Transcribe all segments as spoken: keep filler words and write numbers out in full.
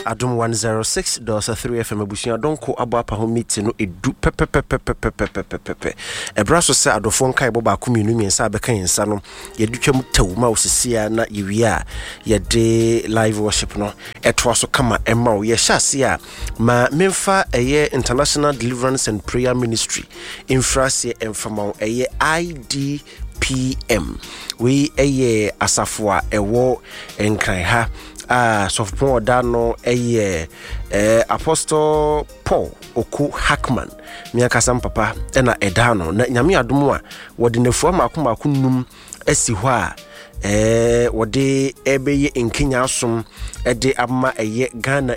Adom one oh six point three F M abusua donko abo apa ho meeting no edu pepepepepepepepepe ebraso se adofo nkai bo ba kominu miensa abeka yensa no yedutwam tawuma osisia na yewia yede live worship no etwa so kama emma wo ye hyase a ma memfa eye International Deliverance and Prayer Ministry infrase emfama eye I D P M we eye asafo a ewo enkran ha ah so for dano eye eh Apostle Paul Oku Hackman miaka sam papa ena edano na nyame adom a wode nafu makoma kunum asi ho a eh wode ebeye enkenya asom ede amma eye Ghana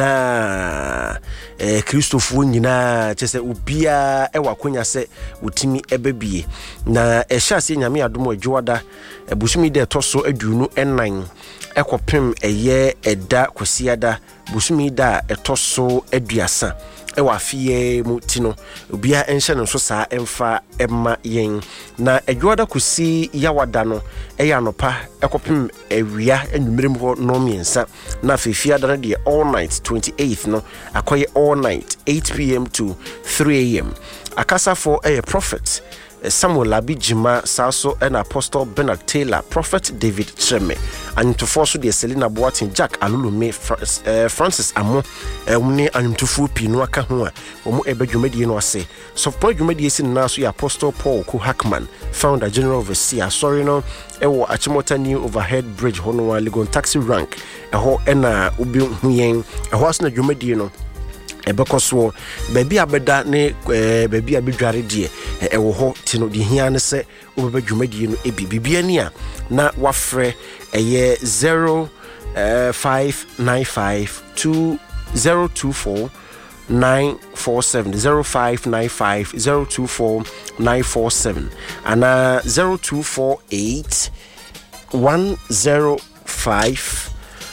nyina eh Christopher nyina chese ubia e wakonya se wotimi ebebie na ehya nyame adom adwuada ebusumi de toso aduunu enan ekopem eye eda kwasiada busumi da etoso aduasa ewa fie mu tino obia enhye no so saa emfa emma yen na adwuada kusi yawada no eya nopa ekopem ewia enwumerem ho no miensa na fefia da de all night twenty-eighth no akoye all night eight p m to three a m akasa for a prophet Samuel Abijima Saso and Apostle Bernard Taylor, Prophet David Treme, and to force the Selena Boatin Jack Alulume Francis Amo, Umne and to fu Pinua Kahua, Omo Ebejumedi no say. So for Jumedi in Nasu Apostle Paul Ku Hackman, founder general overseer, sorry no, Ewo Achimota new overhead bridge Honoa Ligon taxi rank, a ho ena ubi huyen, a horse na Jumedi no. Ebekoswo baby abeda ne baby abedware die ewo ho tino di hia ne se obebedwumadie no ebi bibia ni a na wafre eye zero five nine five two zero two four nine four seven zero five nine five zero two four nine four seven and zero two four eight one zero five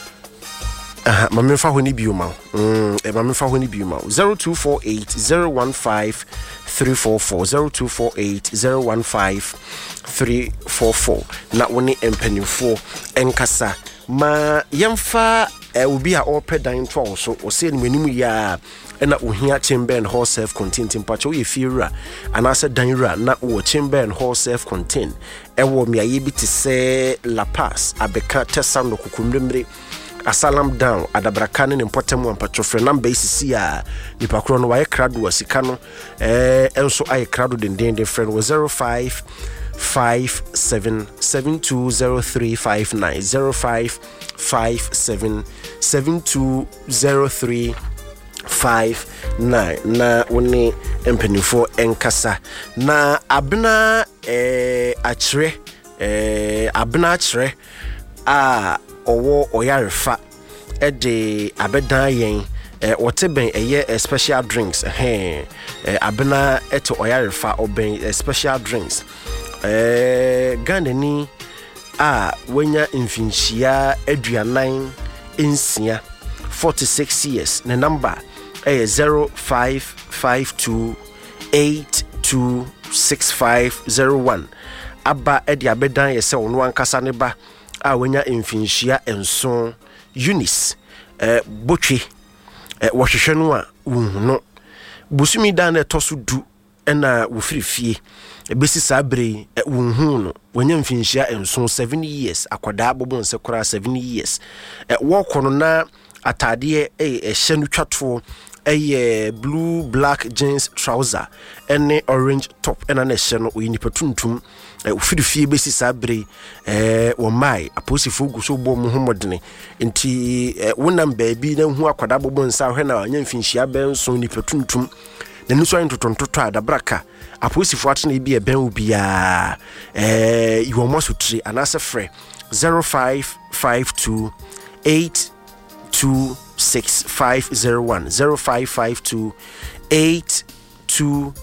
Uh, Mamfa honi biuma. Mm, e mamfa honi biuma. zero two four eight zero one five three four four zero two four eight zero one five three four four. Na woni empanifo enkasa. Ma yemfa e obi a opedan to so o se nwanimu ya na ohia chamber and hall self contained mpacho ye fiura anase danura na wo chamber and hall self contained e wo me aye bi te se La Paz abeka tesando kukumremre Asalam down adabrakane ne mpotemu ampatofre number isisi a nipakro no waye krado wasika no eh enso aye krado den den friend was zero five five seven seven two zero three five nine zero five five seven seven two zero three five nine na woni empanifo enkasa na abna eh achre eh abna achre a owo oyarefa e de abedan yen eh woteben eye special drinks eh eh abena eto oyarefa oben special drinks eh Ghanani a wenya mfinchia aduanan ensia forty-six years na number eh zero five five two eight two six five zero one aba e de abedan yese ono ankasa ne ba a wenya mfinchia enso Eunice eh botwe eh wohwehwe no a wuhuno busumi dan na toso du na wofirifie ebesi sabre wuhu no wenya mfinchia enso seven years akwada bobon se kora seven years eh wokono na atade eh ehye no twato eh blue black jeans trouser and orange top and an ehye no oyinipatuntum ufirifie besi sabre eh wo mai aposifo guso bo mu homodene nti wonam baabi na hu akwada bobon sa hwe na anya mfinchia ben so ni patuntum na nuso ayin totontoto adabraka aposifo atena bi e ben obia eh iwo mosutri anase frɛ zero five five two eight two six five zero one zero five five two eight two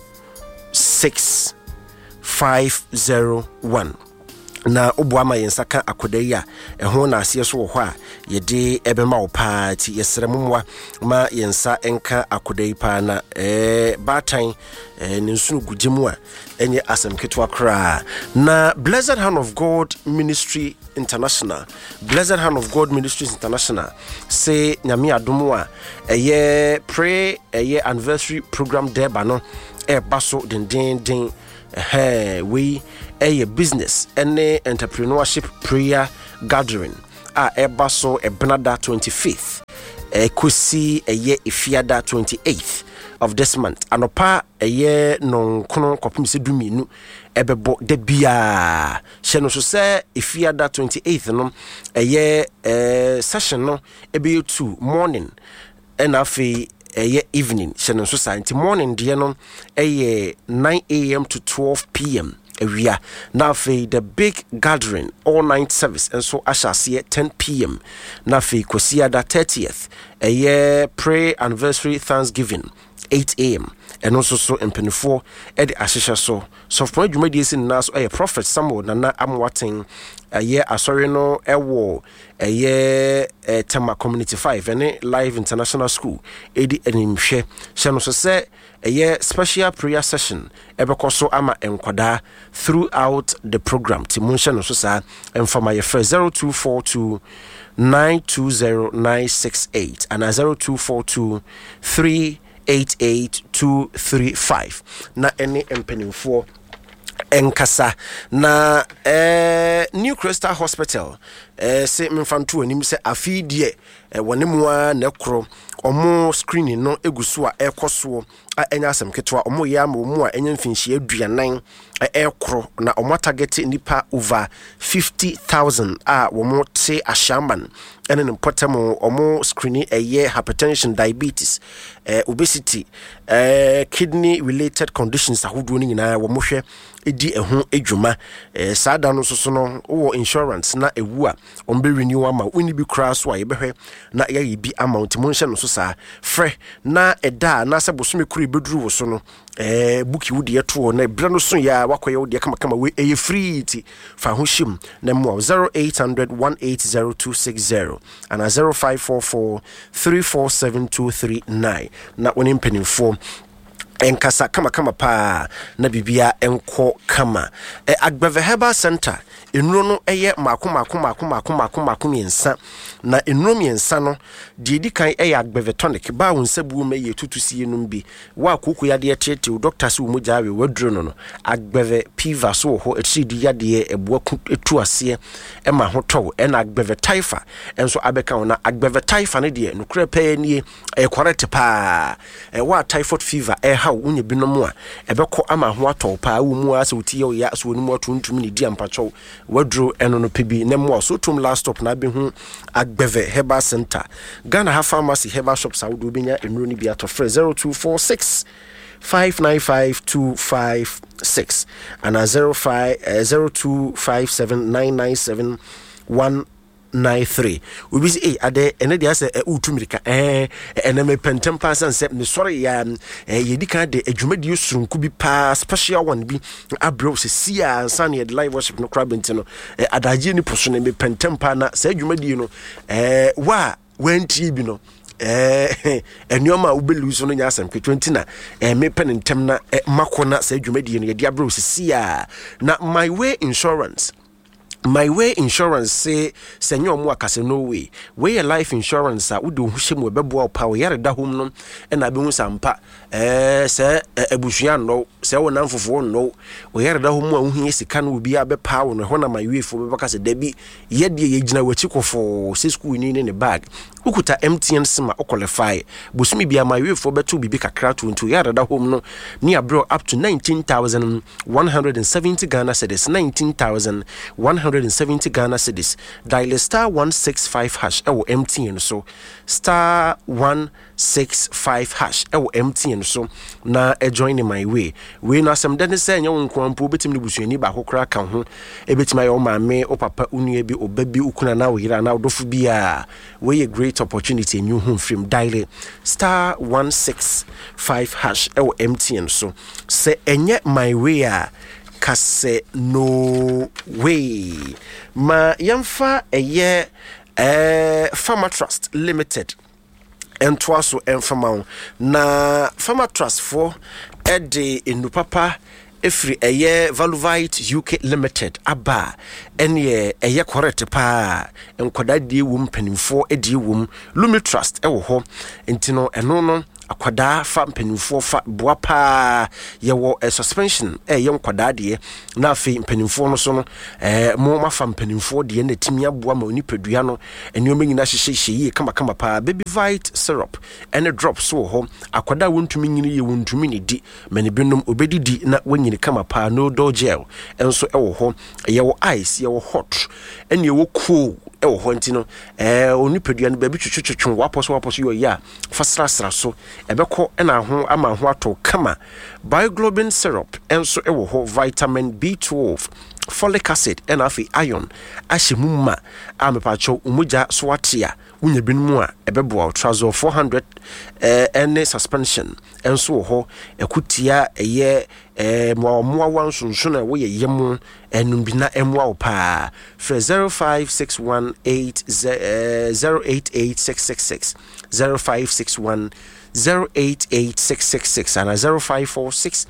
six five zero one na obuama yensaka akodeya eho na ase so wo ho a yede ebema wo party yesremwa ma yensa enka akodei pa na eh batan eh ninsunu gujemu a enye asemketo akra na Blessed Hand of God Ministry International, Blessed Hand of God Ministries International, say Nyami Adomwa, a year pray a year anniversary program there, bano, a basso, din din din, eh, we a business, any entrepreneurship prayer gathering, a e basso, a Benada twenty-fifth, a kusi a year ifiada twenty-eighth of this month, anopa a year non kono kopim se duminu. Ebebo de bia she no so say ifiada twenty-eighth no eye eh session no ebe two morning and afi eye evening she no so say morning de no eye nine a m to twelve p m ewia na afi the big gathering all night service and so ashase ten p m na afi kosiada thirtieth eye pray anniversary thanksgiving eight a m and also so in penifo edi ashisha so so for dwumadi esi na so a prophet Samuel nana amwaten aye asori no ewo aye tema community five ene live international school edi enimhwe hye no so say aye special prayer session ebekoso ama enkwada throughout the program timunhye no so sa emfama ye first zero two four two nine two zero nine six eight and zero two four two three eight eight two three five na any empenimfo enkasa na eh New Crystal Hospital eh se mfantu anim se afidie eh wonemwa na kro omo screening no eguso a ekoso a enya asem ketwa omo ya ma omo a enya mfinhie aduanan ekro na omo target nipa over fifty thousand a womo te ashaman ene npotam omo screening eye hypertension, diabetes, eh obesity, eh kidney related conditions ahodo ni nyina womo hwe edi eho edwuma eh sada no soso no wo insurance na ewu a ombe renew ama uni bi kra so a yebehwe na ye bi amount mo nhye no so sa frɛ na eda na se bosome kuru beduru wo so no eh buki wo de to na bra no so ya wakoye wo de kama kama we eye free ti fa ho shim na mo zero eight hundred one eight zero two six zero and zero five four four three four seven two three nine na woni mpanimfo enkasa kama kama pa na bibia enko kama e Agbeve Herbal Center enuro no eye mako mako mako mako mako mako miensa na enuro miensa no de edi kan eye Agbeve tonic ba wo nsabu me ye tutusie no bi wa koku yade tete doctor se wo mojawe waduro no no Agbeve piva so ho etidi yade eboa etu ase e ma ho tow e na Agbeve taifa enso abeka wona Agbeve taifa ne de no kra pa nie e correct pa e wa typhoid fever e ha unye binom a ebekọ ama ho atọ pa wo mu ase wotie o ya so woni mu atuntum ne di ampacho wadro eno no pebi ne mo so tum last stop na be hu Agbeve Herbal Center Ghana ha pharmacy herbal shops awdo benya enuro ni bi ato frɛ zero two four six five nine five two five six and a zero five zero two five seven nine nine seven one nine three we be say ade ene dia say utumirika eh ene me pentem pass and say me sorry ya eh yedi kan de adwumadi osurunku bi pa special one bi abro se sia san ye live worship no crab ntino adaje ni poso ne me pentem pa na say adwumadi no eh wa wenti bi no eh enioma ubelu so no nya asem twenty na eh me pen ntem na makona say adwumadi no ye dia abro se sia na My Way Insurance My Way Insurance say senyo mu akase no way we a life insurance a udo hwehye mu bebo pa wo yare da hom no na be hu sampa eh se ebusua no se wo nan fofo no wo yare da hom a hu sika no obi abepa wo no ho na My Way fo be bakase da bi ye de ye gina wachi kofo se school ni ne bag ukuta M T N sima o qualify busumi bia My Way fo beto bibi kakra to ntu yare da hom no ni abro up to nineteen thousand one hundred seventy Ghana cedis nineteen thousand one hundred seventy Ghana cedis. Dial star one six five hash ewo M T N so star one six five hash ewo M T N so na e join My Way we no asem den se nya wonkwampo betim ne busuani ba kokra kan ho e betima ye o maame o papa unue bi oba bi ukuna na oyira na odofu bi a we a great opportunity and you home from dial star one six five hash ewo M T N so se enye My Way a kase no way ma yamfa eye eh Farmer Trust Limited entwaso enfama na Farmer Trust for ede enupapa efri eye Valuvite U K Limited aba ene eye correct pa enkoda die wum panimfo edi wum Lumi Trust ewo ho ntino eno no akwada fa mpanimfo fa boa pa yewo a suspension eh ye nkwada de na afi mpanimfo no so no eh mo ma fa mpanimfo de na timi aboa ma oni padua no enioma nyina hyehye yi kama kama pa baby vite syrup and drops so ho akwada wontumi nyini ye wontumi ni di mani binom obedidi na wanyini kama pa no do gel enso ewo ho yewo ice yewo hot ene yewo cool ewo ho ntino eh oni padua no ba bi twetwetwe waposo waposo yo ya fasrasra so ebeko ena ho ama ho ato kama bioglobin syrup enso ewo ho vitamin B twelve folic acid and afi iron ashimuma amepacho umuja swatia unye binmu a ebebo trouser four hundred eh ene suspension enso ho ekutia eye eh mo mo wansunsun na wo ye yemu enum bina emwa opa for zero five six one eight zero eight eight six six six zero five six one zero eight eight six six six and zero five four six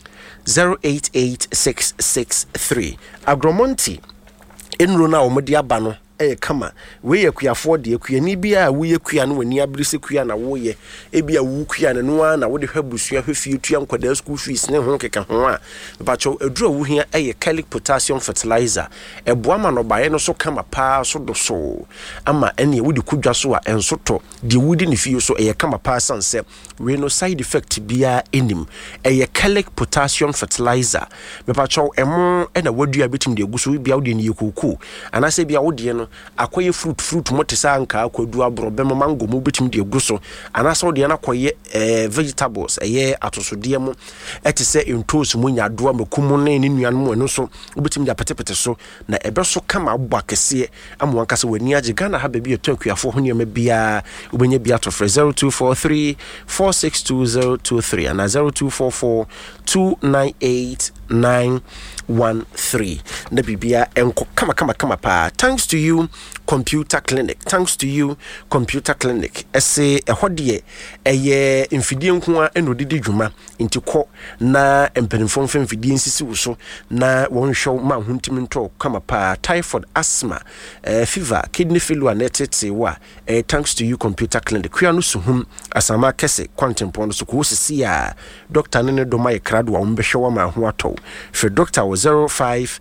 zero eight eight six six three Agromonti enro na omodi aba no eh kama we yakuafo de yakuani bia wo yakua no wani abrise kua na wo ye ebia wo kua no na wo de hwabusua hwefie tua nkwada school fees ne ho keka ho a bacho eduro wo hia eh calic potassium fertilizer eboa ma no bae no so kama pa so do so ama ene wo de kudwa so a enso to de wudi ne fie so eh kama pa sanse we no side effect bia enim eh calic potassium fertilizer me bacho emo ena wadua betim de guso bia wo de ne yekuku anase bia wo de no akoye fruit fruit motesa anka akwadu abrobe mango mo betim de guso anasa wo de na akoye eh vegetables eh atosode mo etese entos mo nyadoa makumu ne ne nuan mo no so betim de apetepete so na ebe so kama abwa kese amu ankasa wani age Ghana ha baby etakuafo ho ne bia ubenya bia to zero two four three four six two zero two three and zero two four four two nine eight nine one three na bibia enko kama kama kama pa. Thanks to you Computer Clinic, thanks to you Computer Clinic ese ehodie eye mfidie nko a enodidi dwuma intiko na empenfo mfidie nsisi wuso na wonhwew ma huntimi nto kama pa. Typhoid, asthma, uh, fever, kidney failure netete wa uh, thanks to you Computer Clinic kua no suhum asama kese kwantempo no so ko sisi a doctor ne do mai krado wa umbehwe ma ho ato for doctor was zero five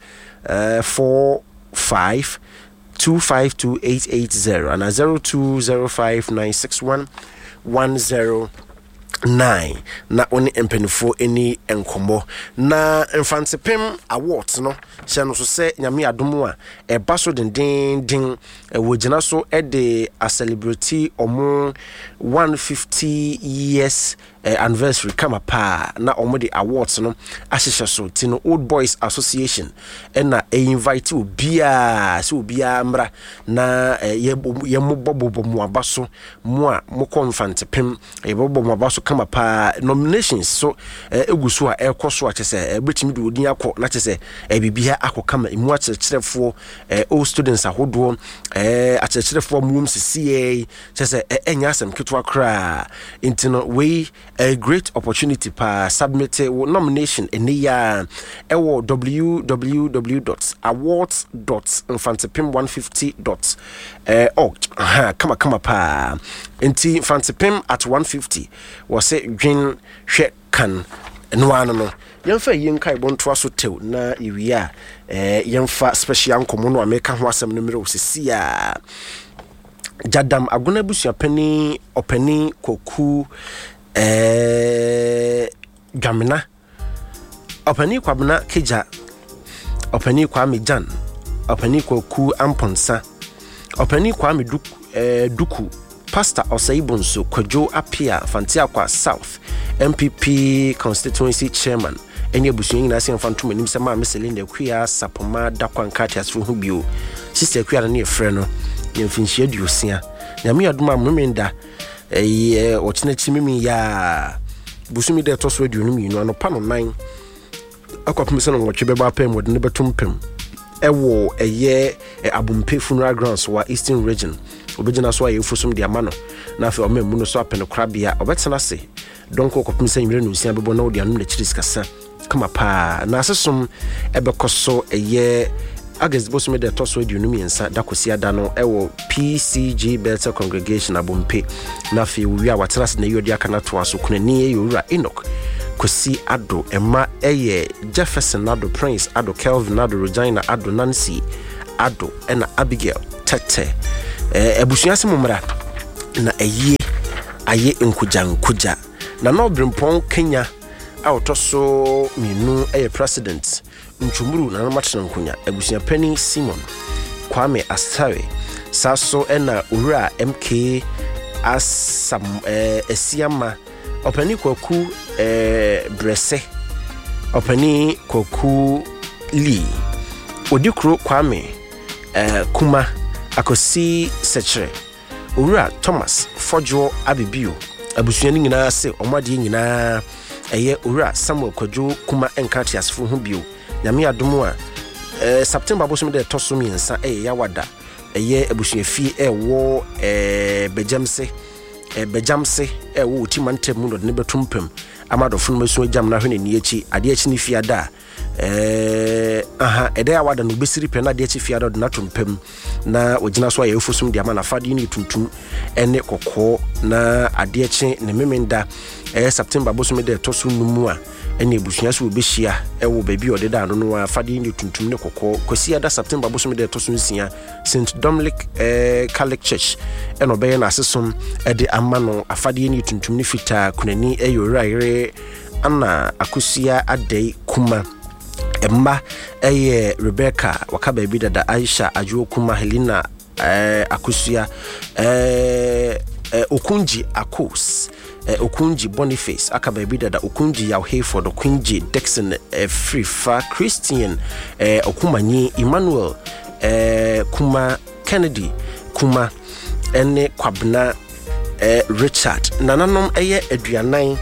four five two five two eight eight zero and zero two zero five nine six one one zero nine na oni empenifo eni enkomo na Mfansepem awards no hye no so se nyame adomo a e baso den den den wogina so e de a celebrity omo one hundred fifty years Uh, anniversary kama pa na omo the awards no ahihye so tino Old Boys Association na e invite obia se obia mra na ye ye mobobo mo abaso mo a mo Mfansepem ye bobo mo abaso kama pa nominations so eguso a ekoso a chese betimi de odin akọ na chese e bibia akọ kama imu akyerkyerefo all students ahodo eh akyerkyerefo mum C A chese enya asem ketwa kra intino we a great opportunity pa submit a nomination in the uh, w w w dot awards dot mfansepem one fifty dot org aha kama kama pa enti Mfansepem at one fifty was say dwen hwe kan no ano no yemfa yinkai bonto aso tew na iwia eh yemfa special nkomo no ameka ho asem no mere osisi a Jadam aguna busua pani opani koku eh Gamina opani kwabna keja opani kwa mejan opani koku amponsa opani kwa me duku eh duku pastor Osaibonso Kojo Apia Fantia kwa South M P P constituency chairman enye busu nyina se mfantom anim se ma meselinde kwia sapoma dakwankati asfo hu bio sister kwia na ne frɛ no ne mfinhia duosia nyame adoma mmenda eh ochina chimimi ya busumi de toso aduonu mi no anopa no nine akwapem se no nwotwe beba pam wode ne betumpem ewo eye abumpe funeral grounds wa Eastern region obegina so ayefu sum de amano na afi omemu no so apeno krabia obetena se donko kwapem se nyire no usia bebo na odi anu na chiris kasa kama pa na asesom ebekoso eye August bosume de toso aduonu miensa da kosia da no ewo P C G Bethel Congregation abompe na fe wi a wateras na yodi aka na to aso kunani eyura Enoch kosi ado ema eye Jefferson ado Prince ado Kelvin ado Regina ado Nancy ado ena Abigail tete eh ebusuase mumra na eye aye nkuja nkuja na no brimpon Kenya a otoso minu eye president Nchumuru na namatena nkunya ebusia Penny Simon Kwame Asawe saso ena ura M K asam eh, esiama opani kwaku eh, Brese opani kwaku Lee Odikro Kwame eh, Kuma akosi Sechere ura Thomas Fojo Abibio abusuani nyina se omade nyina eye ura Samuel Kwajo Kuma enkati asfo ho bio Nyame adomu a eh September bosom de toso miensa eh ya wada eye abusuafi eh wo eh bejamse eh bejamse eh wo timantem mu no de betumpem amadofo no maso jam na hwene ni echi ade echi ni fiada eh aha ede ya wada no besiri pe na de echi fiada do na tumpem na ogina so ya efusum de ama na fade ni tuntum ene kokko na ade echi ne memenda eh September bosom de toso numu a ene busunya so obehia ewo baabi odeda no no afade ni tuntum ne kokko kosi ada September bosom de toso nsia Saint Dominic eh Catholic Church eno be na asesom ede amano afade ni tuntum ne fita kunani eyoraire ana akusia adai kuma emma eye Rebecca waka baabi dada Aisha ajo kuma Helena eh akusia eh, eh Okunji Akos Uh, Okunji Boniface akababi dada Okunji Yauheford Okunji Dixon uh, Free Fa Christian uh, Okumanyi Emmanuel uh, Kuma Kennedy Kuma ene Kwabna uh, Richard nananom eye aduanan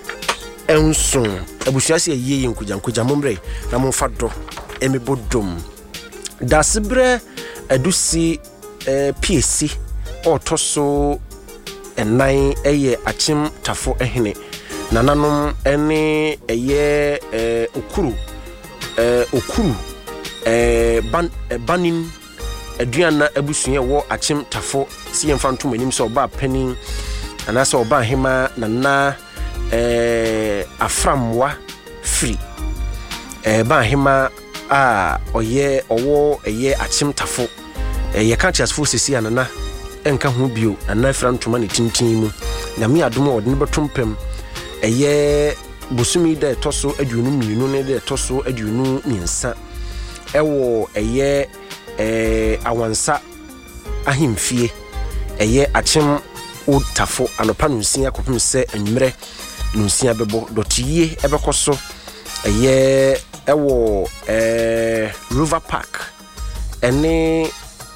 enson abusuase yeye nkuja nkuja momre na momfa do emebodom dasibre adusi uh, P S C otoso enai eye achim tafo ehene nananom ene eye eh, okuru eh, okuru eh, ban eh, banin aduana abusuye wo achim tafo si yemfa ntom anim so oba panin anasa oba hema nana eh, aframwa free eh, ba hema a oye owo eye achim tafo eh, ye kan tiasfo sisi anana enka ho bio na fra ntoma ne tintin mu na me adom odne betumpem eye busumi da toso aduonu minu ne da toso aduonu miensa ewo eye eh awansa ahimfie eye achem otafo anopa nunsia kopem se anwumre nunsia bebo dotiye ebekoso eye ewo eh River Park ene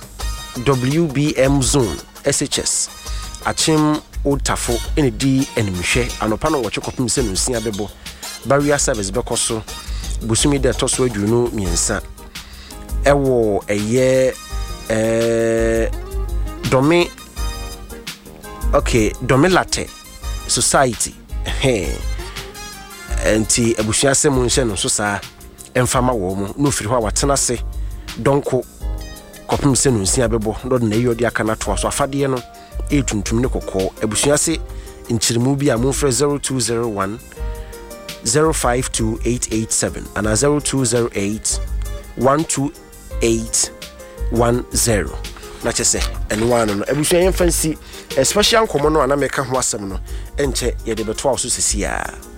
W B M Zone S H S achim otafo ene di enimhwe anopa no woche kopim se nunsia bebo barrier service bekoso busumi de toso aduonu miensa ewo eye eh domi okay domi latte society he enti abusuase mu nhye no so saa emfama wo mu no firi ho watena se donko kopim se nunsia bebo ndo na yodi aka na to so afade no e tuntum ne kokko abusuase nchirimu bi a monfre zero two zero one zero five two eight eight seven and zero two zero eight one two eight one zero na chese enwa no abusuan fancy special komo no ana meka ho asem no enche ye de beto aso sisia